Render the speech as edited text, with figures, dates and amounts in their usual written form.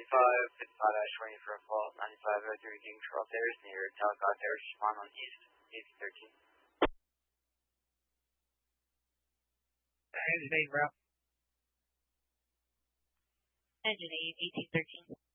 55 waiting for a fault. 9503 King Charles Terrace near Talcott Terrace. Respond on East 13. Engine 8, route. Engine 8, 1813.